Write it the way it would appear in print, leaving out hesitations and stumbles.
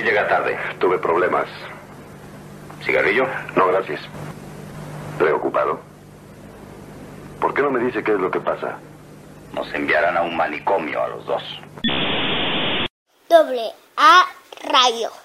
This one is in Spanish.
llega tarde? Tuve problemas. ¿Cigarrillo? No, gracias. ¿Preocupado? ¿Por qué no me dice qué es lo que pasa? Nos enviarán a un manicomio a los dos. AA Radio.